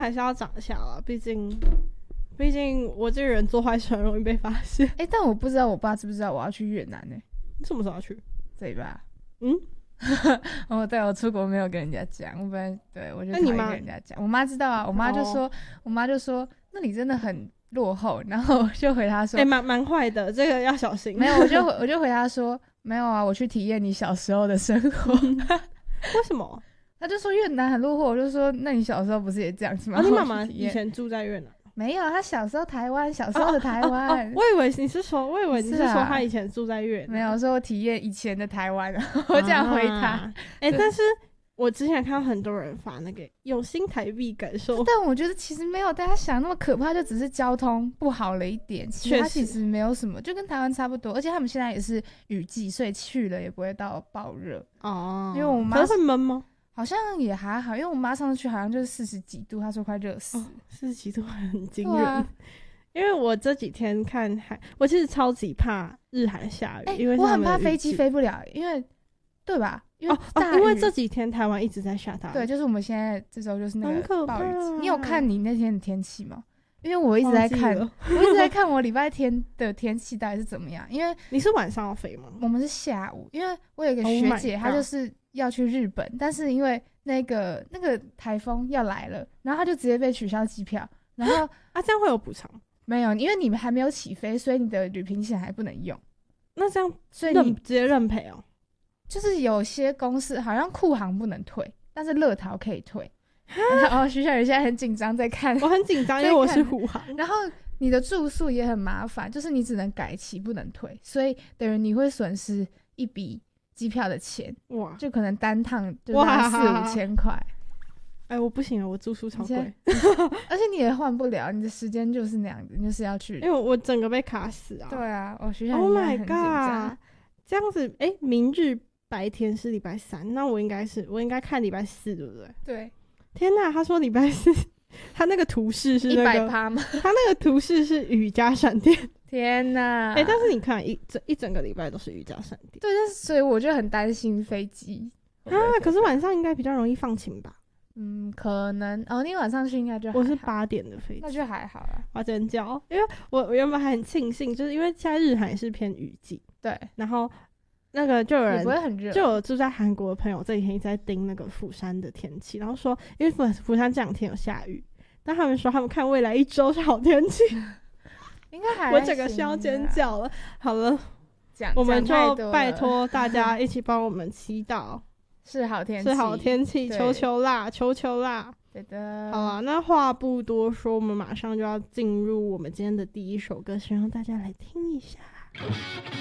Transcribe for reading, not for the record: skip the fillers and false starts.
还是要长一下啦，毕竟我这个人做坏事很容易被发现。 但我不知道我爸知不知道我要去越南呢？ 你什么时候要去？ 这一吧。对，我出国没有跟人家讲，我本来对我就讨厌跟人家讲。我妈知道啊，我妈就说，那你真的很落后。然后我就回她说， 蛮坏的，这个要小心。 没有，我就回她说，没有啊，我去体验你小时候的生活。 为什么？ 他就说越南很落后，我就说那你小时候不是也这样子吗？ 你妈妈以前住在越南？ 没有，他小时候台湾，小时候的台湾。 我以为你是说他以前住在越南。 没有，说我体验以前的台湾。我这样回他。 但是我之前看到很多人发那个用新台币感受， 但我觉得其实没有大家想那么可怕，就只是交通不好了一点，它其实没有什么，就跟台湾差不多。而且他们现在也是雨季，所以去了也不会到爆热因为我妈可是会闷吗？ 好像也还好，因为我妈上次去好像就是40几度，她说快热死。 40几度很惊人。因为我这几天看海，我其实超级怕日韩下雨，因为我很怕飞机飞不了，因为对吧？因为这几天台湾一直在下大雨。 对，就是我们现在这周就是那个暴雨季。你有看你那天的天气吗？因为我一直在看，我礼拜天的天气到底是怎么样。因为你是晚上要飞吗？ 我们是下午，因为我有一个学姐，她就是要去日本，但是因为那个台风要来了，然后她就直接被取消机票。然后这样会有补偿？ 没有，因为你们还没有起飞，所以你的旅行险还不能用。 那这样， 所以你直接认赔哦。 就是有些公司好像酷航不能退，但是乐桃可以退。徐小雨现在很紧张在看， 我很紧张，因为我是虎航。 然后你的住宿也很麻烦，就是你只能改期不能退，所以等于你会损失一笔机票的钱。哇，就可能单趟就大概4-5千块。 我不行了，我住宿超贵， 而且你也换不了，你的时间就是那样子，你就是要去。 因为我整个被卡死啊。 对啊，我徐小雨 Oh my 很紧张。 god， 这样子，明日白天是礼拜3，那我应该看礼拜4，对不对？ 对。 天哪，他说礼拜4，他那个图示是那个 100%吗？ 他那个图示是雨加闪电。 天哪！ 但是你看一整个礼拜都是雨加闪电。 对，但是所以我就很担心飞机可是晚上应该比较容易放晴吧？ 可能你晚上去应该就还好。 我是8点的飞机， 那就还好啦。 我真叫，因为我原本还很庆幸，就是因为现在日韩也是偏雨季， 对， 然后那个就有人也不会很热， 就有住在韩国的朋友这几天一直在盯那个釜山的天气，然后说因为釜山这2天有下雨，但他们说他们看未来1周是好天气， 应该还我整个是要尖叫了。好了，我们就拜托大家一起帮我们祈祷。是好天气，求求啦，求求啦！ 对的。 好啦，那话不多说，我们马上就要进入我们今天的第一首歌，希望大家来听一下。